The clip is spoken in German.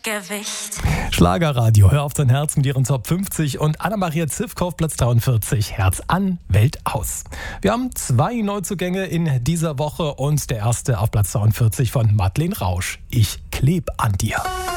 Gewicht. Schlagerradio, hör auf dein Herz mit ihren Top 50 und Anna-Maria Zivkow auf Platz 43, Herz an, Welt aus. Wir haben 2 Neuzugänge in dieser Woche und der erste auf Platz 42 von Madeleine Rausch. Ich kleb an dir.